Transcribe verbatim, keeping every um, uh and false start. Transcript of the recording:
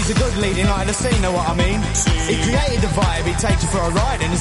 he's a good leading light of the scene, know what I mean? He created the vibe, he takes you for a ride and